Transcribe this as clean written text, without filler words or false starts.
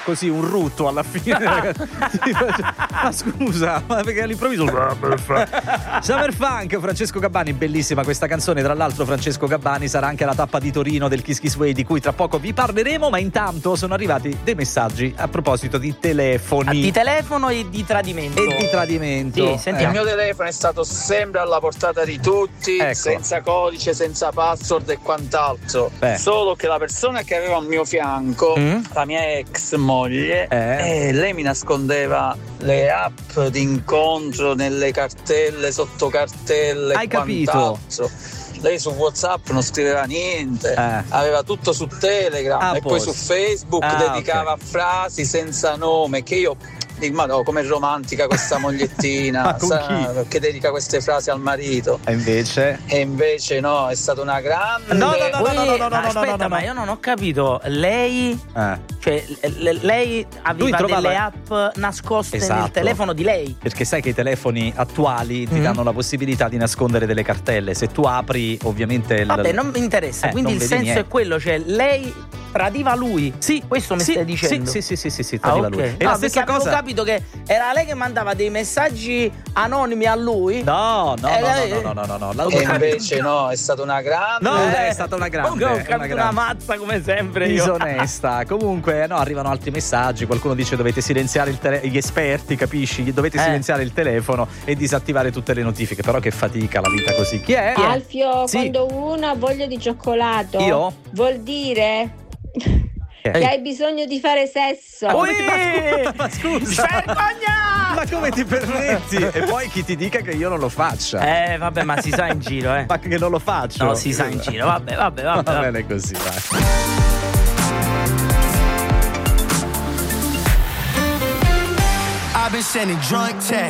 così un rutto alla fine. Ma scusa, ma perché all'improvviso Summer Funk, Francesco Gabbani, bellissima questa canzone. Tra l'altro Francesco Gabbani sarà anche alla tappa di Torino del Kiss Kiss Way, di cui tra poco vi parleremo, ma intanto sono arrivati dei messaggi a proposito di telefoni. Di telefono e di tradimento. E di tradimento. Sì, Il mio telefono è stato sempre alla portata di tutti, Ecco. senza codice, senza password e quant'altro. Beh. Solo che la persona che aveva al mio fianco, la mia ex moglie, lei mi nascondeva le app di incontro nelle cartelle, sotto cartelle. Hai capito? Quant'altro. Lei su WhatsApp non scriveva niente, aveva tutto su Telegram e poi su Facebook dedicava frasi senza nome che io dico, ma no, com'è romantica questa mogliettina che dedica queste frasi al marito. E invece no, è stata una grande. No, aspetta, ma io non ho capito. Lei cioè lei aveva delle app nascoste nel telefono di lei. Perché sai che i telefoni attuali ti danno la possibilità di nascondere delle cartelle. Se tu apri ovviamente vabbè, non mi interessa. Quindi il senso è quello, cioè lei tradiva lui. Sì, questo mi stai dicendo. Sì, tradiva lui. E la stessa cosa. Avevo capito che era lei che mandava dei messaggi anonimi a lui. No. E invece no, è stata una grande. No, è stata una grande. Ho capito una mazza come sempre. Disonesta. Comunque, no, arrivano altri messaggi. Qualcuno dice dovete silenziare gli esperti, capisci? Dovete silenziare il telefono e disattivare tutte le notifiche. Però che fatica la vita così. Chi è? Alfio, quando uno ha voglia di cioccolato, vuol dire che hai bisogno di fare sesso. Ma scusa, vergogna! Ma come ti permetti? E poi chi ti dica che io non lo faccia? Vabbè, ma si sa in giro, Ma che non lo faccio? No, si sa in giro. Vabbè. Va bene così, vai. I've been sending drunk texts,